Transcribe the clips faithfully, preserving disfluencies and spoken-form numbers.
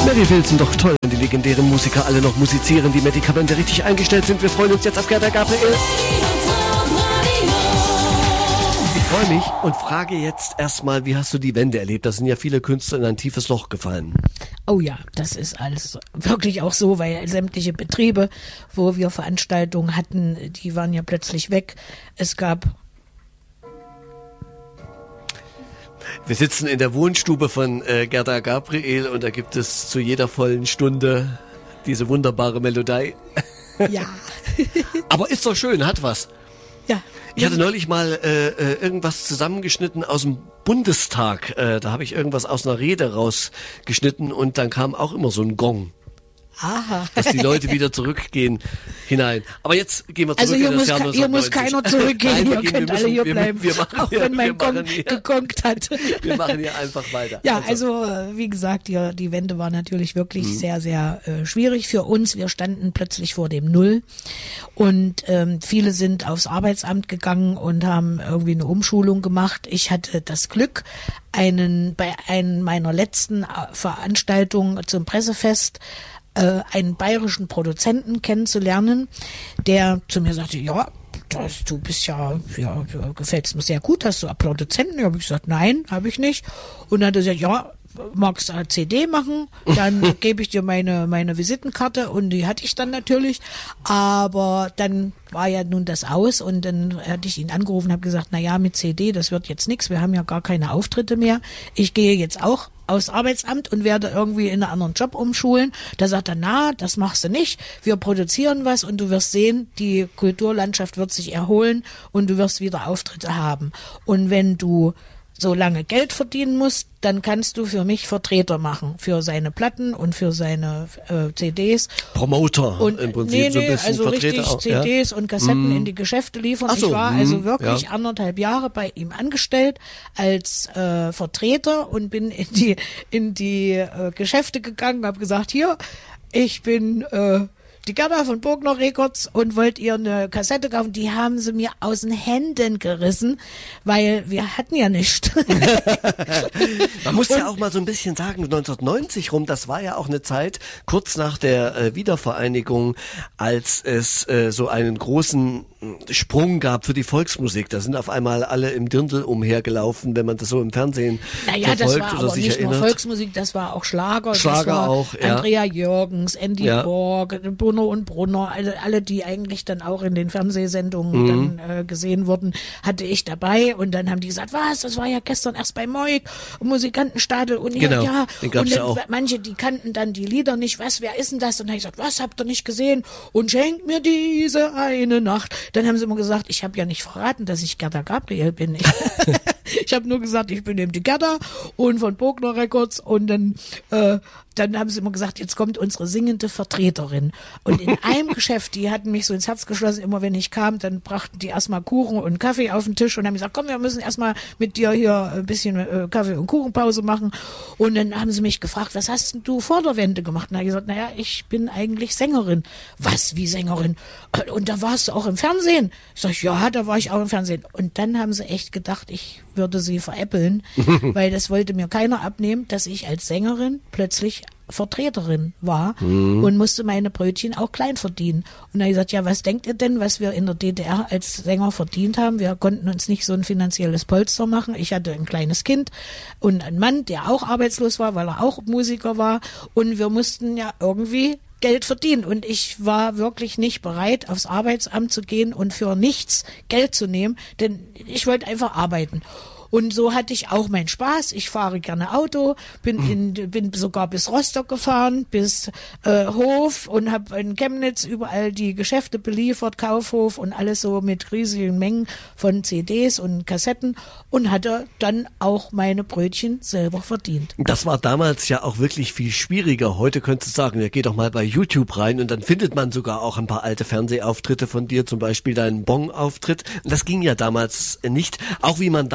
Wir finden doch toll, wenn die legendären Musiker alle noch musizieren, die Medikamente richtig eingestellt sind. Wir freuen uns jetzt auf Gerda Gabriel. Ich freue mich und frage jetzt erstmal, wie hast du die Wende erlebt? Da sind ja viele Künstler in ein tiefes Loch gefallen. Oh ja, das ist alles wirklich auch so, weil sämtliche Betriebe, wo wir Veranstaltungen hatten, die waren ja plötzlich weg. Es gab... Wir sitzen in der Wohnstube von äh, Gerda Gabriel und da gibt es zu jeder vollen Stunde diese wunderbare Melodie. Ja. Aber ist doch schön, hat was. Ja. Ich hatte neulich mal äh, äh, irgendwas zusammengeschnitten aus dem Bundestag. Äh, da habe ich irgendwas aus einer Rede rausgeschnitten und dann kam auch immer so ein Gong. Aha. Dass die Leute wieder zurückgehen hinein. Aber jetzt gehen wir zurück also hier in das muss, Jahr hier muss keiner zurückgehen, Nein, ihr gehen, könnt alle müssen, hier wir, bleiben, wir machen auch hier, wenn mein Gong hier, gegongt hat. Wir machen hier einfach weiter. Ja, also wie gesagt, die, die Wende war natürlich wirklich mhm. sehr, sehr äh, schwierig für uns. Wir standen plötzlich vor dem Null und ähm, viele sind aufs Arbeitsamt gegangen und haben irgendwie eine Umschulung gemacht. Ich hatte das Glück, einen bei einer meiner letzten Veranstaltungen zum Pressefest einen bayerischen Produzenten kennenzulernen, der zu mir sagte, ja, das, du bist ja, ja, gefällt's mir sehr gut, hast du einen Produzenten? Da habe ich gesagt, nein, habe ich nicht. Und dann hat er gesagt, ja, magst du eine C D machen? Dann gebe ich dir meine, meine Visitenkarte und die hatte ich dann natürlich. Aber dann war ja nun das aus und dann hatte ich ihn angerufen und habe gesagt, na ja, mit C D, das wird jetzt nichts, wir haben ja gar keine Auftritte mehr. Ich gehe jetzt auch aufs Arbeitsamt und werde irgendwie in einen anderen Job umschulen. Da sagt er, na, das machst du nicht. Wir produzieren was und du wirst sehen, die Kulturlandschaft wird sich erholen und du wirst wieder Auftritte haben. Und wenn du so lange Geld verdienen musst, dann kannst du für mich Vertreter machen, für seine Platten und für seine äh, C Ds. Promoter und, im Prinzip, nee, nee, so ein bisschen also Vertreter richtig auch, C Ds ja? und Kassetten mm. in die Geschäfte liefern. Ach so, ich war mm, also wirklich ja. anderthalb Jahre bei ihm angestellt als äh, Vertreter und bin in die in die äh, Geschäfte gegangen, habe gesagt, hier, ich bin äh, die Gerda von Bogner Records und wollt ihr eine Kassette kaufen? Die haben sie mir aus den Händen gerissen, weil wir hatten ja nichts. Man muss und, ja auch mal so ein bisschen sagen, neunzehnhundertneunzig rum, das war ja auch eine Zeit, kurz nach der äh, Wiedervereinigung, als es äh, so einen großen Sprung gab für die Volksmusik. Da sind auf einmal alle im Dirndl umhergelaufen, wenn man das so im Fernsehen naja, verfolgt das war oder aber sich nicht erinnert. Nur Volksmusik, das war auch Schlager. Schlager das war auch, ja. Andrea Jürgens, Andy ja. Borg, Brunner und Brunner, alle, alle, die eigentlich dann auch in den Fernsehsendungen mhm. dann äh, gesehen wurden, hatte ich dabei und dann haben die gesagt, was, das war ja gestern erst bei Moik, Musikantenstadel und genau, ja, den und gab's dann, ja auch. manche, die kannten dann die Lieder nicht, was, wer ist denn das? Und dann habe ich gesagt, was, habt ihr nicht gesehen? Und schenkt mir diese eine Nacht. Dann haben sie immer gesagt, ich habe ja nicht verraten, dass ich Gerda Gabriel bin. Ich, ich habe nur gesagt, ich bin eben die Gerda und von Bogner Records und dann äh, dann haben sie immer gesagt, jetzt kommt unsere singende Vertreterin. Und in einem Geschäft, die hatten mich so ins Herz geschlossen, immer wenn ich kam, dann brachten die erstmal Kuchen und Kaffee auf den Tisch und haben gesagt, komm, wir müssen erstmal mit dir hier ein bisschen äh, Kaffee- und Kuchenpause machen. Und dann haben sie mich gefragt, was hast denn du vor der Wende gemacht? Und da habe ich gesagt, naja, ich bin eigentlich Sängerin. Was, wie Sängerin? Und da warst du auch im Fernsehen? Ich sag, ja, da war ich auch im Fernsehen. Und dann haben sie echt gedacht, ich würde sie veräppeln, weil das wollte mir keiner abnehmen, dass ich als Sängerin plötzlich Vertreterin war mhm. und musste meine Brötchen auch klein verdienen. Und dann habe ich gesagt, ja, was denkt ihr denn, was wir in der D D R als Sänger verdient haben? Wir konnten uns nicht so ein finanzielles Polster machen. Ich hatte ein kleines Kind und einen Mann, der auch arbeitslos war, weil er auch Musiker war. Und wir mussten ja irgendwie Geld verdienen. Und ich war wirklich nicht bereit, aufs Arbeitsamt zu gehen und für nichts Geld zu nehmen, denn ich wollte einfach arbeiten. Und so hatte ich auch meinen Spaß. Ich fahre gerne Auto, bin in, bin sogar bis Rostock gefahren, bis äh, Hof und habe in Chemnitz überall die Geschäfte beliefert, Kaufhof und alles so mit riesigen Mengen von C Ds und Kassetten und hatte dann auch meine Brötchen selber verdient. Das war damals ja auch wirklich viel schwieriger. Heute könntest du sagen, ja, geh doch mal bei YouTube rein und dann findet man sogar auch ein paar alte Fernsehauftritte von dir, zum Beispiel deinen Bong-Auftritt. Das ging ja damals nicht. Auch wie man damals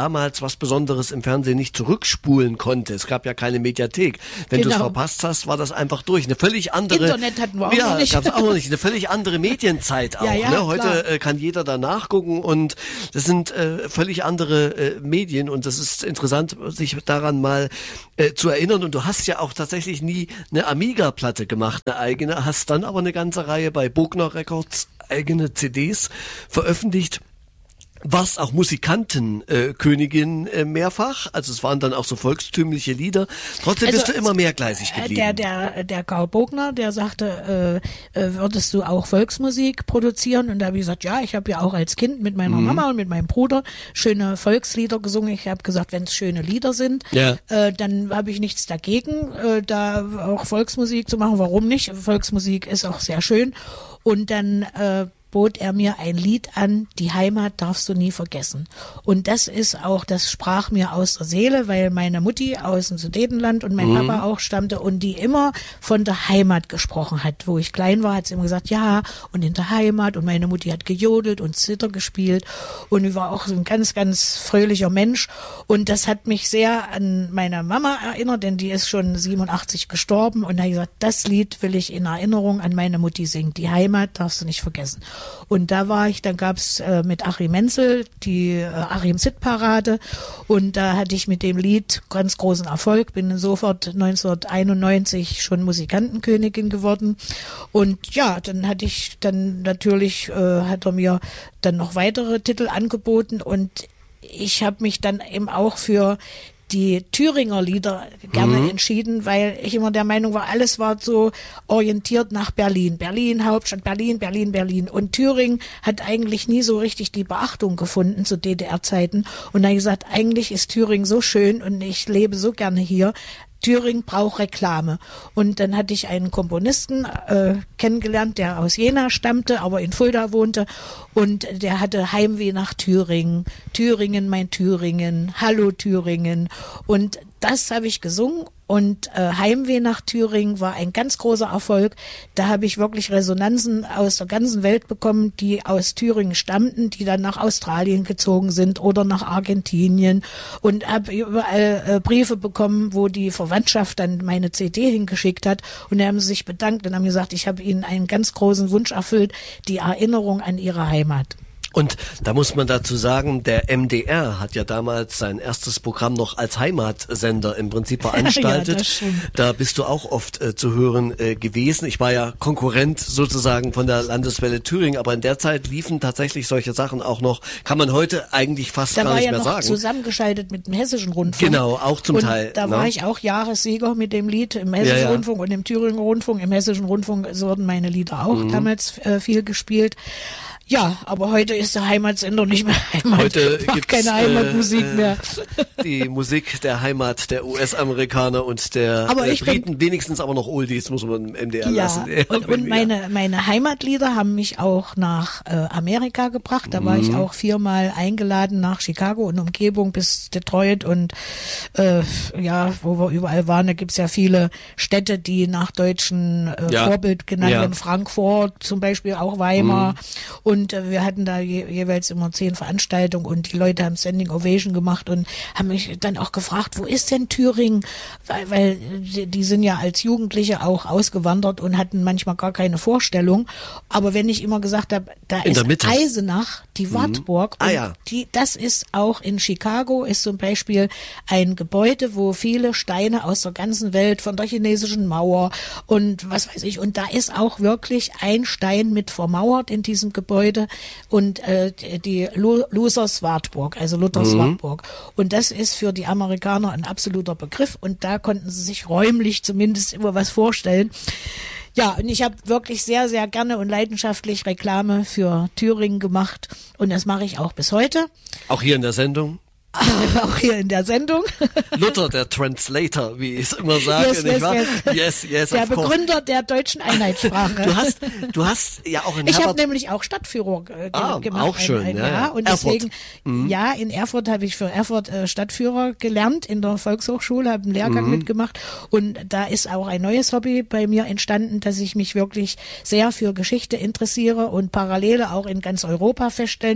was Besonderes im Fernsehen nicht zurückspulen konnte. Es gab ja keine Mediathek. Wenn Genau. du es verpasst hast, war das einfach durch. Eine völlig andere... Internet hatten wir auch ja, noch nicht. gab's auch noch nicht. Eine völlig andere Medienzeit auch. Ja, ja, ne? Heute klar. äh, kann jeder da nachgucken und das sind äh, völlig andere äh, Medien und das ist interessant, sich daran mal äh, zu erinnern. Und du hast ja auch tatsächlich nie eine Amiga-Platte gemacht, eine eigene, hast dann aber eine ganze Reihe bei Bogner Records eigene C Ds veröffentlicht. Warst auch Musikantenkönigin äh, Königin, äh, mehrfach, also es waren dann auch so volkstümliche Lieder. Trotzdem Also, bist du immer mehrgleisig geblieben. Der, der, der Karl Bogner, der sagte, äh, äh, würdest du auch Volksmusik produzieren? Und da habe ich gesagt, ja, ich habe ja auch als Kind mit meiner mhm. Mama und mit meinem Bruder schöne Volkslieder gesungen. Ich habe gesagt, wenn es schöne Lieder sind, ja. äh, dann habe ich nichts dagegen, äh, da auch Volksmusik zu machen. Warum nicht? Volksmusik ist auch sehr schön. Und dann äh, bot er mir ein Lied an, die Heimat darfst du nie vergessen. Und das ist auch, das sprach mir aus der Seele, weil meine Mutti aus dem Sudetenland und mein mhm. Papa auch stammte und die immer von der Heimat gesprochen hat. Wo ich klein war, hat sie immer gesagt, ja, und in der Heimat, und meine Mutti hat gejodelt und Zither gespielt und ich war auch so ein ganz, ganz fröhlicher Mensch und das hat mich sehr an meine Mama erinnert, denn die ist schon siebenundachtzig gestorben und da habe ich gesagt, das Lied will ich in Erinnerung an meine Mutti singen. Die Heimat darfst du nicht vergessen. Und da war ich, dann gab's äh, mit Achim Menzel die äh, Achim-Sit-Parade und da hatte ich mit dem Lied ganz großen Erfolg, bin sofort neunzehnhunderteinundneunzig schon Musikantenkönigin geworden und ja, dann hatte ich dann natürlich, äh, hat er mir dann noch weitere Titel angeboten und ich habe mich dann eben auch für die Thüringer Lieder gerne mhm. entschieden, weil ich immer der Meinung war, alles war so orientiert nach Berlin. Berlin, Hauptstadt, Berlin, Berlin, Berlin. Und Thüringen hat eigentlich nie so richtig die Beachtung gefunden zu D D R-Zeiten. Und da habe ich gesagt, eigentlich ist Thüringen so schön und ich lebe so gerne hier. Thüringen braucht Reklame. Und dann hatte ich einen Komponisten äh, kennengelernt, der aus Jena stammte, aber in Fulda wohnte. Und der hatte Heimweh nach Thüringen. Thüringen, mein Thüringen. Hallo Thüringen. Und das habe ich gesungen. Und äh, Heimweh nach Thüringen war ein ganz großer Erfolg. Da habe ich wirklich Resonanzen aus der ganzen Welt bekommen, die aus Thüringen stammten, die dann nach Australien gezogen sind oder nach Argentinien. Und habe überall äh, Briefe bekommen, wo die Verwandtschaft dann meine C D hingeschickt hat. Und da haben sie sich bedankt und haben gesagt, ich habe ihnen einen ganz großen Wunsch erfüllt, die Erinnerung an ihre Heimat. Und da muss man dazu sagen, der M D R hat ja damals sein erstes Programm noch als Heimatsender im Prinzip veranstaltet. Ja, da bist du auch oft äh, zu hören äh, gewesen. Ich war ja Konkurrent sozusagen von der Landeswelle Thüringen, aber in der Zeit liefen tatsächlich solche Sachen auch noch, kann man heute eigentlich fast da gar nicht ja mehr noch sagen. zusammengeschaltet mit dem Hessischen Rundfunk. Genau, auch zum und Teil. Da ne? war ich auch Jahressieger mit dem Lied im Hessischen ja, ja. Rundfunk und im Thüringer Rundfunk. Im Hessischen Rundfunk wurden meine Lieder auch mhm. damals äh, viel gespielt. Ja, aber heute ist der Heimatsender nicht mehr Heimat. Heute gibt keine Heimatmusik äh, mehr. Die Musik der Heimat der U S-Amerikaner und der aber äh, ich Briten, wenigstens aber noch Oldies, muss man im M D R ja, lassen. Und, und meine, meine Heimatlieder haben mich auch nach äh, Amerika gebracht. Da war mhm. ich auch viermal eingeladen nach Chicago und Umgebung bis Detroit und äh, ja, wo wir überall waren, da gibt's ja viele Städte, die nach deutschen äh, ja. Vorbild genannt ja. werden. Frankfurt zum Beispiel, auch Weimar. Mhm. Und äh, wir hatten da je, jeweils immer zehn Veranstaltungen und die Leute haben Standing Ovation gemacht und haben mich dann auch gefragt, wo ist denn Thüringen? Weil, weil die, die sind ja als Jugendliche auch ausgewandert und hatten manchmal gar keine Vorstellung. Aber wenn ich immer gesagt habe, da in ist Eisenach, die Wartburg, mhm. ah, und ja. die, das ist auch in Chicago, ist zum Beispiel ein Gebäude, wo viele Steine aus der ganzen Welt, von der chinesischen Mauer und was weiß ich, und da ist auch wirklich ein Stein mit vermauert in diesem Gebäude und äh, die Luthers Wartburg, also Luthers mhm. Wartburg. Und das ist für die Amerikaner ein absoluter Begriff und da konnten sie sich räumlich zumindest immer was vorstellen. Ja, und ich habe wirklich sehr, sehr gerne und leidenschaftlich Reklame für Thüringen gemacht und das mache ich auch bis heute. Auch hier in der Sendung? Auch hier in der Sendung. Luther, der Translator, wie ich es immer sage, yes, nicht yes, wahr? Yes, yes, yes, der of course. Begründer der deutschen Einheitssprache. Du hast, du hast ja auch in Ich habe Herbert nämlich auch Stadtführer äh, ah, gemacht. Auch schön, ein, ein ja, Jahr. ja. Und Erfurt. deswegen, mhm. ja, in Erfurt habe ich für Erfurt äh, Stadtführer gelernt in der Volkshochschule, habe einen Lehrgang mhm. mitgemacht und da ist auch ein neues Hobby bei mir entstanden, dass ich mich wirklich sehr für Geschichte interessiere und Parallele auch in ganz Europa feststellen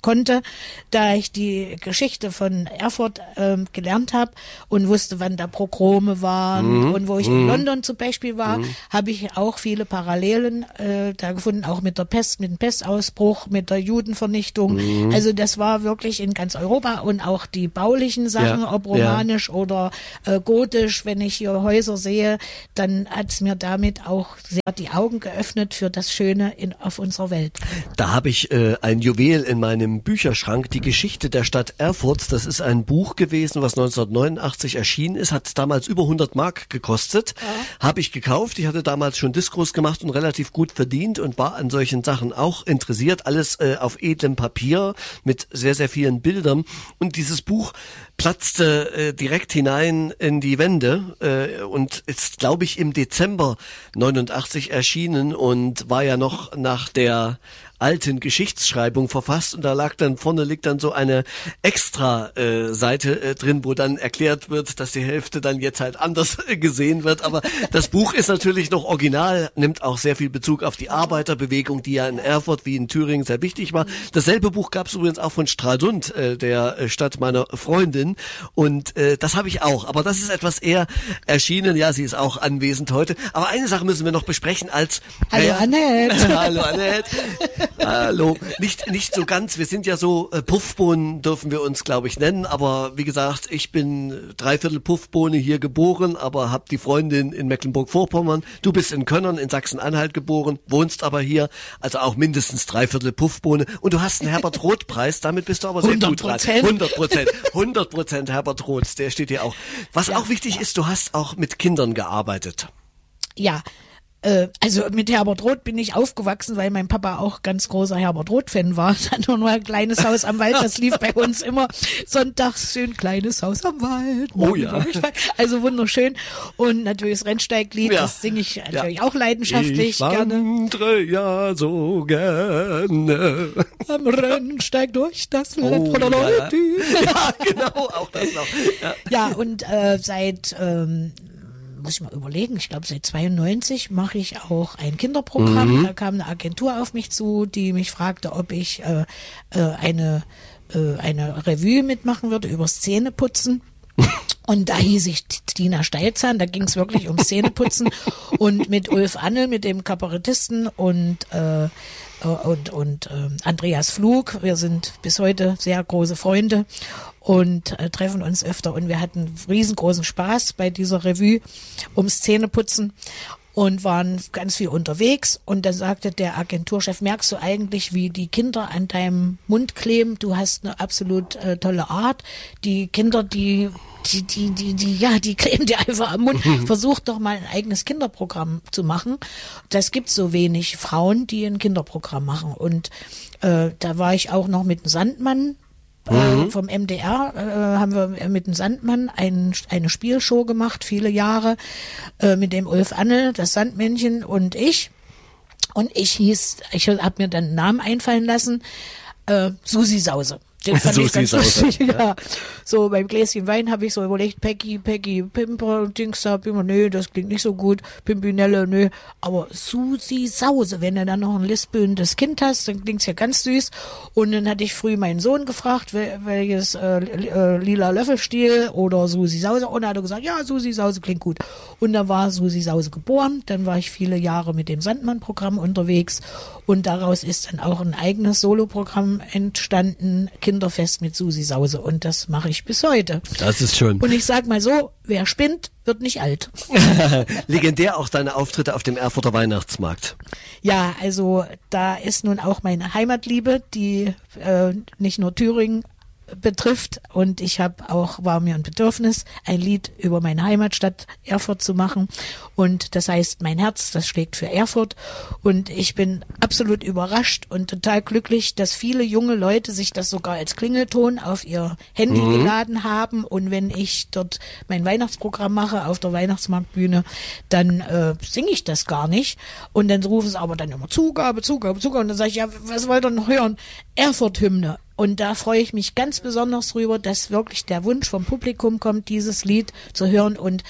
konnte, da ich die Geschichte von Erfurt äh, gelernt habe und wusste, wann da Pogrome waren mhm. und wo ich mhm. in London zum Beispiel war, mhm. habe ich auch viele Parallelen äh, da gefunden, auch mit der Pest, mit dem Pestausbruch, mit der Judenvernichtung. Mhm. Also das war wirklich in ganz Europa und auch die baulichen Sachen, ja. ob romanisch ja. oder äh, gotisch, wenn ich hier Häuser sehe, dann hat es mir damit auch sehr die Augen geöffnet für das Schöne in, auf unserer Welt. Da habe ich äh, ein Juwel in meinem Bücherschrank, die Geschichte der Stadt Erfurt. Das ist ein Buch gewesen, was neunzehnhundertneunundachtzig erschienen ist, hat damals über hundert Mark gekostet. Ja. Habe ich gekauft. Ich hatte damals schon Diskurs gemacht und relativ gut verdient und war an solchen Sachen auch interessiert. Alles äh, auf edlem Papier mit sehr, sehr vielen Bildern. Und dieses Buch platzte äh, direkt hinein in die Wände äh, und ist, glaube ich, im Dezember neunundachtzig erschienen und war ja noch nach der alten Geschichtsschreibung verfasst und da lag dann vorne liegt dann so eine extra äh, Seite äh, drin, wo dann erklärt wird, dass die Hälfte dann jetzt halt anders äh, gesehen wird, aber das Buch ist natürlich noch original, nimmt auch sehr viel Bezug auf die Arbeiterbewegung, die ja in Erfurt wie in Thüringen sehr wichtig war. Dasselbe Buch gab es übrigens auch von Stralsund, äh, der äh, Stadt meiner Freundin und äh, das habe ich auch, aber das ist etwas eher erschienen, ja, sie ist auch anwesend heute, aber eine Sache müssen wir noch besprechen als Hallo äh, Annette. Hallo Annette. Hallo, nicht nicht so ganz. Wir sind ja so äh, Puffbohnen dürfen wir uns, glaube ich, nennen. Aber wie gesagt, ich bin dreiviertel Puffbohne hier geboren, aber habe die Freundin in Mecklenburg-Vorpommern. Du bist in Könnern in Sachsen-Anhalt geboren, wohnst aber hier, also auch mindestens dreiviertel Puffbohne. Und du hast einen Herbert-Roth-Preis. Damit bist du aber sehr gut dran. hundert Prozent, hundert Prozent Herbert Roth. Der steht hier auch. Was ja, auch wichtig ja. ist, du hast auch mit Kindern gearbeitet. Ja. Also mit Herbert Roth bin ich aufgewachsen, weil mein Papa auch ganz großer Herbert Roth-Fan war. Dann nur ein kleines Haus am Wald, das lief bei uns immer sonntags schön, kleines Haus am Wald. Oh ja. Also wunderschön. Und natürlich das Rennsteiglied, ja. das singe ich natürlich ja. auch leidenschaftlich ich wandre gerne. ja so gerne. Am Rennsteig durch das Land. Oh, ja. ja, genau, auch das noch. Ja, ja und äh, seit... Ähm, muss ich mal überlegen, ich glaube seit zweiundneunzig mache ich auch ein Kinderprogramm. Mhm. Da kam eine Agentur auf mich zu, die mich fragte, ob ich äh, äh, eine, äh, eine Revue mitmachen würde über Zähneputzen. Und da hieß ich Tina Steilzahn, da ging es wirklich um Zähneputzen und mit Ulf Annel, mit dem Kabarettisten und äh, und und äh, Andreas Flug, wir sind bis heute sehr große Freunde und äh, treffen uns öfter und wir hatten riesengroßen Spaß bei dieser Revue ums Zähneputzen und waren ganz viel unterwegs und dann sagte der Agenturchef, merkst du eigentlich, wie die Kinder an deinem Mund kleben? Du hast eine absolut äh, tolle Art. Die Kinder, die die die die die ja, die kleben dir einfach am Mund. Versuch doch mal ein eigenes Kinderprogramm zu machen. Das gibt so wenig Frauen, die ein Kinderprogramm machen und äh, da war ich auch noch mit dem Sandmann. Mhm. Äh, vom M D R äh, haben wir mit dem Sandmann ein, eine Spielshow gemacht, viele Jahre, äh, mit dem Ulf Annel, das Sandmännchen und ich. Und ich hieß, ich habe mir dann einen Namen einfallen lassen, äh, Susi Sause. Den fand ich ganz lustig, ja. So beim Gläschen Wein habe ich so überlegt, Peggy, Peggy, Pimper, Dings da, Pimper, nö, das klingt nicht so gut, Pimpinelle, nö, aber Susi Sause, wenn du dann noch ein lispelndes Kind hast, dann klingt's ja ganz süß. Und dann hatte ich früh meinen Sohn gefragt, wel, welches äh, äh, lila Löffelstiel oder Susi Sause, und er hat gesagt, ja, Susi Sause klingt gut. Und da war Susi Sause geboren, dann war ich viele Jahre mit dem Sandmann-Programm unterwegs und daraus ist dann auch ein eigenes Soloprogramm entstanden, Kinderfest mit Susi Sause, und das mache ich bis heute. Das ist schön. Und ich sag mal so, wer spinnt, wird nicht alt. Legendär auch deine Auftritte auf dem Erfurter Weihnachtsmarkt. Ja, also da ist nun auch meine Heimatliebe, die äh, nicht nur Thüringen betrifft, und ich habe auch, war mir ein Bedürfnis, ein Lied über meine Heimatstadt Erfurt zu machen, und das heißt Mein Herz, das schlägt für Erfurt, und ich bin absolut überrascht und total glücklich, dass viele junge Leute sich das sogar als Klingelton auf ihr Handy mhm. geladen haben, und wenn ich dort mein Weihnachtsprogramm mache auf der Weihnachtsmarktbühne, dann äh, singe ich das gar nicht, und dann rufen sie aber dann immer Zugabe, Zugabe, Zugabe, und dann sage ich, ja, was wollt ihr noch hören? Erfurt-Hymne. Und da freue ich mich ganz besonders drüber, dass wirklich der Wunsch vom Publikum kommt, dieses Lied zu hören. Und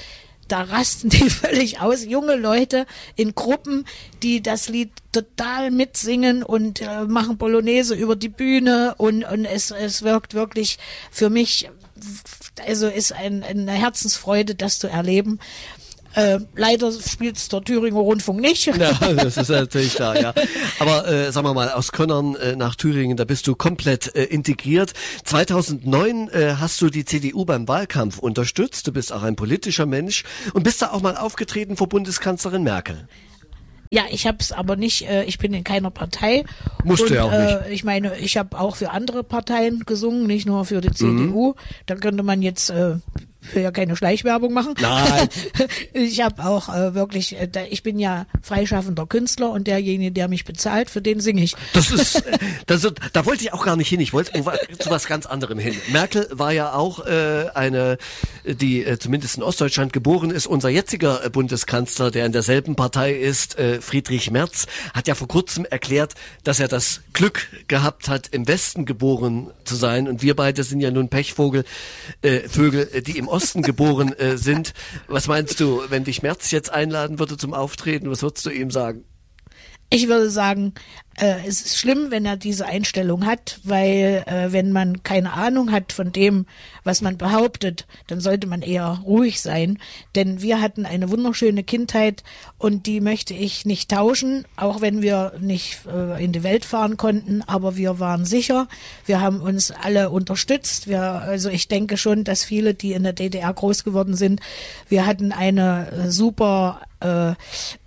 da rasten die völlig aus. Junge Leute in Gruppen, die das Lied total mitsingen und äh, machen Polonaise über die Bühne und, und es, es wirkt wirklich für mich, also ist ein, eine Herzensfreude, das zu erleben. Äh, leider spielt es der Thüringer Rundfunk nicht. Ja, das ist natürlich da, ja. Aber äh, sagen wir mal, aus Könnern äh, nach Thüringen, da bist du komplett äh, integriert. zweitausendneun äh, hast du die C D U beim Wahlkampf unterstützt. Du bist auch ein politischer Mensch und bist da auch mal aufgetreten vor Bundeskanzlerin Merkel. Ja, ich habe es aber nicht, äh, ich bin in keiner Partei. Musst du ja auch nicht. Äh, ich meine, ich habe auch für andere Parteien gesungen, nicht nur für die C D U. Mhm. Da könnte man jetzt... Äh, Ich will ja keine Schleichwerbung machen. Nein. Ich habe auch äh, wirklich, äh, ich bin ja freischaffender Künstler und derjenige, der mich bezahlt, für den singe ich. Das ist, das ist, da wollte ich auch gar nicht hin. Ich wollte zu was ganz anderem hin. Merkel war ja auch äh, eine, die äh, zumindest in Ostdeutschland geboren ist. Unser jetziger äh, Bundeskanzler, der in derselben Partei ist, äh, Friedrich Merz, hat ja vor kurzem erklärt, dass er das Glück gehabt hat, im Westen geboren zu sein. Und wir beide sind ja nun Pechvogel, äh, Vögel, äh, die im Osten geboren äh, sind. Was meinst du, wenn dich Merz jetzt einladen würde zum Auftreten, was würdest du ihm sagen? Ich würde sagen, äh, es ist schlimm, wenn er diese Einstellung hat, weil äh, wenn man keine Ahnung hat von dem, was man behauptet, dann sollte man eher ruhig sein. Denn wir hatten eine wunderschöne Kindheit und die möchte ich nicht tauschen, auch wenn wir nicht äh, in die Welt fahren konnten, aber wir waren sicher. Wir haben uns alle unterstützt. Wir, also ich denke schon, dass viele, die in der D D R groß geworden sind, wir hatten eine äh, super Äh,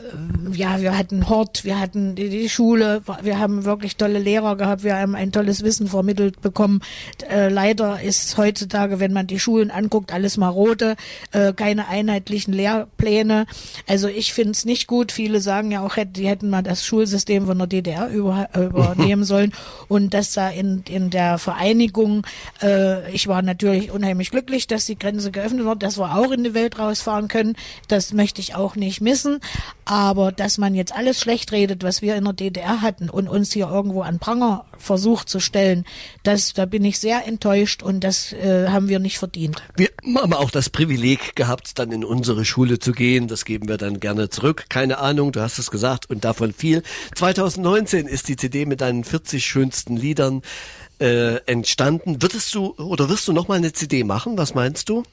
ja, wir hatten Hort, wir hatten die, die Schule, wir haben wirklich tolle Lehrer gehabt, wir haben ein tolles Wissen vermittelt bekommen. Äh, leider ist heutzutage, wenn man die Schulen anguckt, alles marode, äh, keine einheitlichen Lehrpläne. Also ich finde es nicht gut. Viele sagen ja auch, die hätten mal das Schulsystem von der D D R über, übernehmen sollen und dass da in, in der Vereinigung, äh, ich war natürlich unheimlich glücklich, dass die Grenze geöffnet wird, dass wir auch in die Welt rausfahren können. Das möchte ich auch nicht missen, aber dass man jetzt alles schlecht redet, was wir in der D D R hatten und uns hier irgendwo an Pranger versucht zu stellen, das, da bin ich sehr enttäuscht und das äh, haben wir nicht verdient. Wir haben auch das Privileg gehabt, dann in unsere Schule zu gehen, das geben wir dann gerne zurück. Keine Ahnung, du hast es gesagt und davon viel. zweitausendneunzehn ist die C D mit deinen vierzig schönsten Liedern äh, entstanden. Würdest du oder wirst du nochmal eine C D machen? Was meinst du?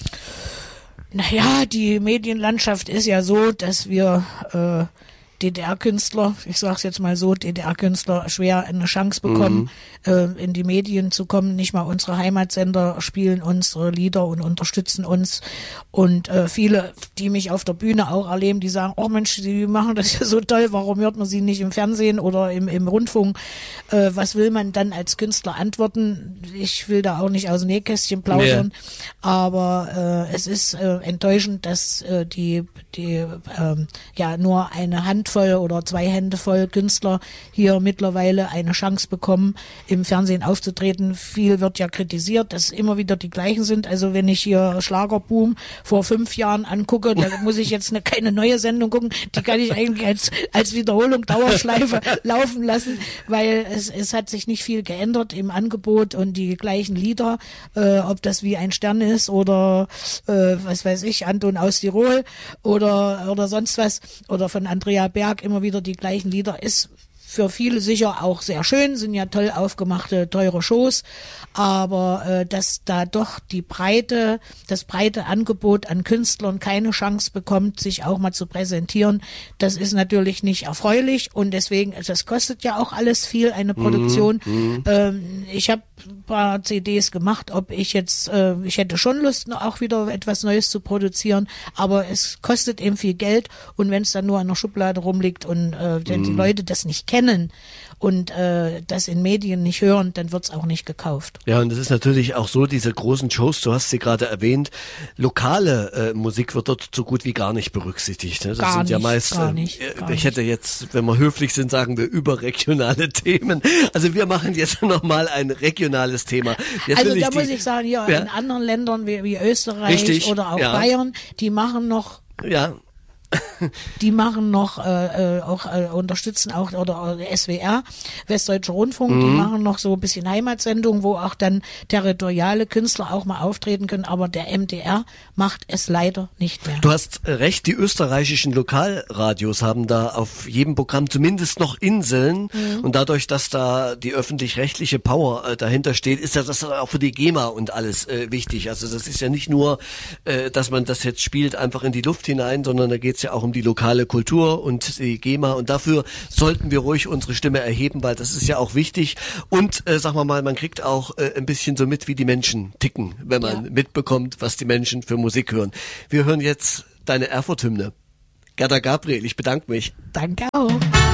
Naja, die Medienlandschaft ist ja so, dass wir äh, D D R-Künstler, ich sag's jetzt mal so, D D R-Künstler schwer eine Chance bekommen, mhm. äh, in die Medien zu kommen. Nicht mal unsere Heimatsender spielen unsere Lieder und unterstützen uns. Und äh, viele, die mich auf der Bühne auch erleben, die sagen, oh Mensch, Sie machen das ja so toll, warum hört man Sie nicht im Fernsehen oder im, im Rundfunk? Äh, was will man dann als Künstler antworten? Ich will da auch nicht aus dem Nähkästchen plaudern, yeah. aber äh, es ist äh, enttäuschend, dass äh, die, die äh, ja nur eine Hand voll oder zwei Hände voll Künstler hier mittlerweile eine Chance bekommen, im Fernsehen aufzutreten. Viel wird ja kritisiert, dass immer wieder die gleichen sind. Also wenn ich hier Schlagerboom vor fünf Jahren angucke, da muss ich jetzt eine, keine neue Sendung gucken. Die kann ich eigentlich als, als Wiederholung Dauerschleife laufen lassen, weil es, es hat sich nicht viel geändert im Angebot und die gleichen Lieder, äh, ob das wie ein Stern ist oder äh, was weiß ich, Anton aus Tirol oder, oder sonst was oder von Andrea Berg immer wieder die gleichen Lieder, ist für viele sicher auch sehr schön, sind ja toll aufgemachte, teure Shows, aber äh, dass da doch die breite, das breite Angebot an Künstlern keine Chance bekommt, sich auch mal zu präsentieren, das ist natürlich nicht erfreulich und deswegen, das kostet ja auch alles viel, eine Produktion. Mhm. Ähm, ich habe ein paar C Ds gemacht, ob ich jetzt, äh, ich hätte schon Lust, auch wieder etwas Neues zu produzieren, aber es kostet eben viel Geld und wenn es dann nur in der Schublade rumliegt und äh, wenn mhm. die Leute das nicht kennen, und äh, das in Medien nicht hören, dann wird's auch nicht gekauft. Ja, und das ist natürlich auch so, diese großen Shows, du hast sie gerade erwähnt, lokale äh, Musik wird dort so gut wie gar nicht berücksichtigt. Ne? Das gar sind nicht, ja meist, gar nicht, äh, gar ich hätte jetzt, wenn wir höflich sind, sagen wir überregionale Themen. Also wir machen jetzt nochmal ein regionales Thema. Jetzt also da die, muss ich sagen, ja, ja, in anderen Ländern wie, wie Österreich richtig, oder auch ja. Bayern, die machen noch ja. die machen noch, äh, auch äh, unterstützen auch, oder äh, S W R, Westdeutscher Rundfunk, mhm. die machen noch so ein bisschen Heimatsendungen, wo auch dann territoriale Künstler auch mal auftreten können, aber der M D R macht es leider nicht mehr. Du hast recht, die österreichischen Lokalradios haben da auf jedem Programm zumindest noch Inseln mhm. und dadurch, dass da die öffentlich-rechtliche Power äh, dahinter steht, ist ja das auch für die GEMA und alles äh, wichtig. Also das ist ja nicht nur, äh, dass man das jetzt spielt einfach in die Luft hinein, sondern da geht's ja auch um die lokale Kultur und die GEMA und dafür sollten wir ruhig unsere Stimme erheben, weil das ist ja auch wichtig und äh, sagen wir mal, man kriegt auch äh, ein bisschen so mit, wie die Menschen ticken, wenn man ja. mitbekommt, was die Menschen für Musik hören. Wir hören jetzt deine Erfurt-Hymne. Gerda Gabriel, ich bedanke mich. Danke auch.